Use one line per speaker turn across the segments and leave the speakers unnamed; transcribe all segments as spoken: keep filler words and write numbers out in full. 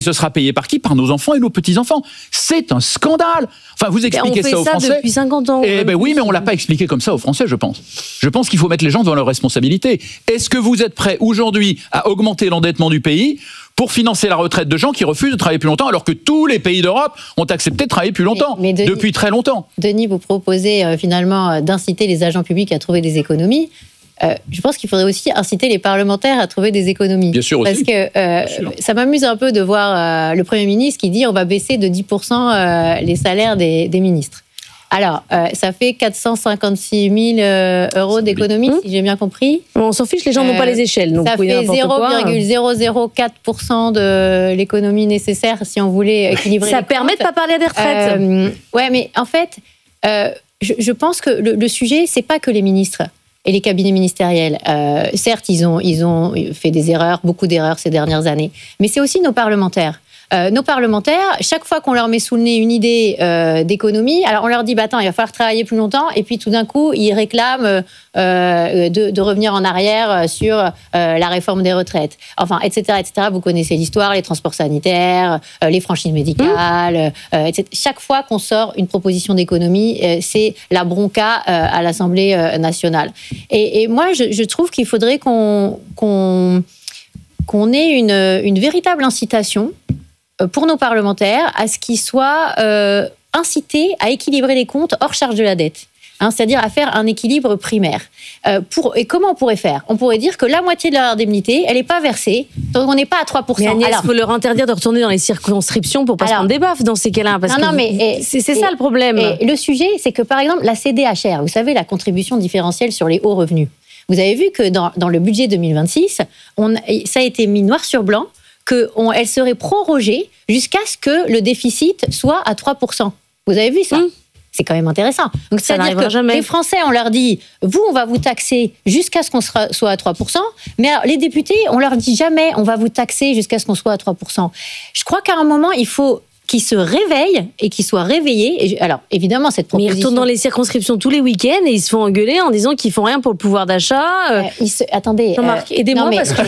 Ce sera payé par qui ? Par nos enfants et nos petits-enfants. C'est un scandale. Enfin, vous expliquez ça aux Français.
On fait ça depuis cinquante ans.
Eh ben oui, mais on ne l'a pas expliqué comme ça aux Français, je pense. Je pense qu'il faut mettre les gens devant leurs responsabilités. Est-ce que vous êtes prêts aujourd'hui à augmenter l'endettement du pays pour financer la retraite de gens qui refusent de travailler plus longtemps, alors que tous les pays d'Europe ont accepté de travailler plus longtemps, mais, mais Denis, depuis très longtemps.
Denis, vous proposez euh, finalement euh, d'inciter les agents publics à trouver des économies. Euh, je pense qu'il faudrait aussi inciter les parlementaires à trouver des économies.
Bien sûr aussi.
Parce que euh, ça m'amuse un peu de voir euh, le Premier ministre qui dit on va baisser de dix pour cent euh, les salaires des, des ministres. Alors, euh, ça fait quatre cent cinquante-six mille euh, euros d'économie, mmh. si j'ai bien compris.
On s'en fiche, les gens euh, n'ont pas les échelles. Donc
ça fait zéro virgule zéro zéro quatre pour cent de l'économie nécessaire si on voulait équilibrer
ça
les
permet
comptes.
de ne pas parler des retraites.
Euh, ouais, mais en fait, euh, je, je pense que le, le sujet, c'est pas que les ministres et les cabinets ministériels. Euh, certes, ils ont, ils ont fait des erreurs, beaucoup d'erreurs ces dernières années, mais c'est aussi nos parlementaires. Euh, nos parlementaires, chaque fois qu'on leur met sous le nez une idée euh, d'économie, alors on leur dit bah attends, il va falloir travailler plus longtemps, et puis tout d'un coup ils réclament euh, de, de revenir en arrière sur euh, la réforme des retraites, enfin et cetera et cetera. Vous connaissez l'histoire, les transports sanitaires, euh, les franchises médicales, mmh. euh, et cetera. Chaque fois qu'on sort une proposition d'économie, euh, c'est la bronca euh, à l'Assemblée euh, nationale. Et, et moi je, je trouve qu'il faudrait qu'on qu'on qu'on ait une, une véritable incitation pour nos parlementaires, à ce qu'ils soient euh, incités à équilibrer les comptes hors charge de la dette. Hein, c'est-à-dire à faire un équilibre primaire. Euh, pour, et comment on pourrait faire ? On pourrait dire que la moitié de leur indemnité, elle n'est pas versée, donc on n'est pas à trois pour cent.
Mais Agnès, il faut leur interdire de retourner dans les circonscriptions pour pas se prendre des baffes dans ces cas-là. Parce non, non, mais et, c'est, c'est et, ça le problème.
Et le sujet, c'est que par exemple, la C D H R, vous savez, la contribution différentielle sur les hauts revenus, vous avez vu que dans, dans le budget deux mille vingt-six, on, ça a été mis noir sur blanc, qu'elle serait prorogée jusqu'à ce que le déficit soit à trois pour cent. Vous avez vu ça ? mmh. C'est quand même intéressant. Donc, ça c'est-à-dire que jamais. Les Français, on leur dit, vous, on va vous taxer jusqu'à ce qu'on soit à trois pour cent, mais alors, les députés, on leur dit jamais, on va vous taxer jusqu'à ce qu'on soit à trois pour cent. Je crois qu'à un moment, il faut qu'ils se réveillent et qu'ils soient réveillés. Et alors, évidemment, cette proposition...
Mais ils retournent dans les circonscriptions tous les week-ends et ils se font engueuler en disant qu'ils font rien pour le pouvoir d'achat.
Euh, ils se... Attendez...
Jean-Marc, euh... aidez-moi
mais...
parce que...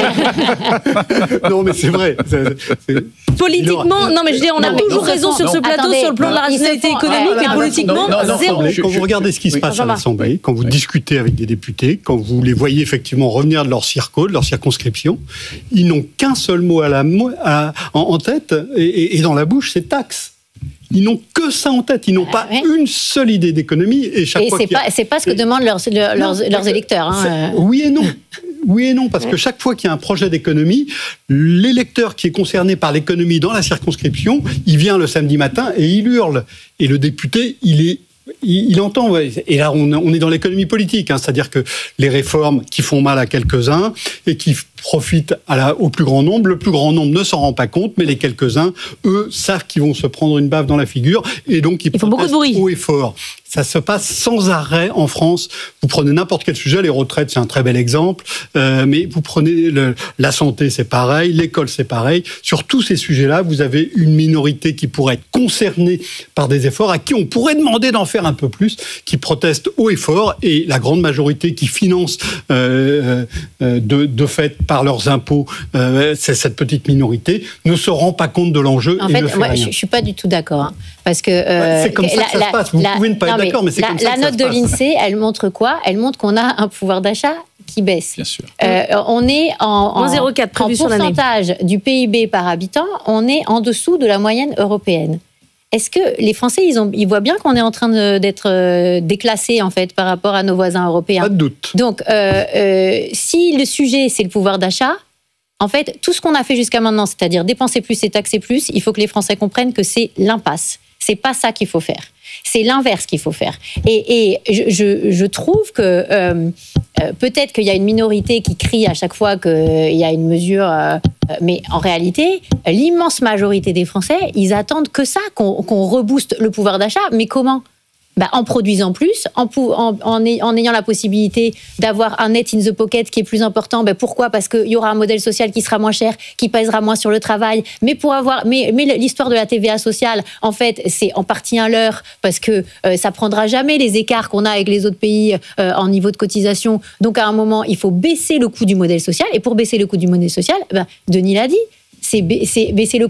non, mais c'est vrai. C'est, c'est...
Politiquement, non, mais je dis, on a non, toujours non, raison non, sur ce plateau attendez, sur le plan de la rationalité font... économique, mais euh, politiquement, non, non, zéro.
Quand vous regardez ce qui se passe à l'Assemblée, quand vous discutez avec des députés, quand vous les voyez effectivement revenir de leur circo, de leur circonscription, ils n'ont qu'un seul mot à la, à, en, en tête et, et, et dans la bouche, c'est taxe. Ils n'ont que ça en tête. Ils n'ont pas ouais. une seule idée d'économie. Et chaque
et
fois
c'est
qu'il y a...
pas, c'est pas ce que et... demandent leurs, leurs, non, leurs électeurs. Hein.
Oui et non. Oui et non, parce que chaque fois qu'il y a un projet d'économie, l'électeur qui est concerné par l'économie dans la circonscription, il vient le samedi matin et il hurle. Et le député, il est... Il, il entend, ouais. Et là on, on est dans l'économie politique, hein, c'est-à-dire que les réformes qui font mal à quelques-uns et qui profitent à la, au plus grand nombre, le plus grand nombre ne s'en rend pas compte, mais les quelques-uns, eux, savent qu'ils vont se prendre une baffe dans la figure et donc ils,
ils font beaucoup de bruit.
Haut et fort. Ça se passe sans arrêt en France. Vous prenez n'importe quel sujet, les retraites, c'est un très bel exemple, euh, mais vous prenez le, la santé, c'est pareil, l'école, c'est pareil. Sur tous ces sujets-là, vous avez une minorité qui pourrait être concernée par des efforts, à qui on pourrait demander d'en faire un peu plus, qui proteste haut et fort, et la grande majorité qui finance euh, euh, de, de fait par leurs impôts, euh, c'est cette petite minorité, ne se rend pas compte de l'enjeu
en
et
fait,
ne fait
moi,
rien.
Je ne suis pas du tout d'accord, hein, parce que... Euh,
ouais, c'est comme ça la, que ça la, se passe, vous la, pouvez ne pas non, être d'accord, mais c'est
la,
comme ça
la
que ça
note de l'INSEE, elle montre quoi ? Elle montre qu'on a un pouvoir d'achat qui baisse.
Bien sûr.
Euh, on est en, en,
zéro virgule quatre prévu
en pourcentage du P I B par habitant, on est en dessous de la moyenne européenne. Est-ce que les Français, ils, ont, ils voient bien qu'on est en train de, d'être euh, déclassés en fait par rapport à nos voisins européens ?
Pas de doute.
Donc, euh, euh, si le sujet c'est le pouvoir d'achat, en fait, tout ce qu'on a fait jusqu'à maintenant, c'est-à-dire dépenser plus et taxer plus, il faut que les Français comprennent que c'est l'impasse. C'est pas ça qu'il faut faire. C'est l'inverse qu'il faut faire. Et, et je, je, je trouve que euh, euh, peut-être qu'il y a une minorité qui crie à chaque fois qu'il y a une mesure, euh, mais en réalité, l'immense majorité des Français, ils attendent que ça, qu'on, qu'on rebooste le pouvoir d'achat. Mais comment ? Bah, en produisant plus, en, en, en, en ayant la possibilité d'avoir un net in the pocket qui est plus important. Bah, pourquoi ? Parce qu'il y aura un modèle social qui sera moins cher, qui pèsera moins sur le travail. Mais pour avoir, mais, mais l'histoire de la T V A sociale, en fait, c'est en partie un leurre parce que euh, ça prendra jamais les écarts qu'on a avec les autres pays euh, en niveau de cotisation. Donc à un moment, il faut baisser le coût du modèle social. Et pour baisser le coût du modèle social, bah, Denis l'a dit, c'est, ba- c'est baisser le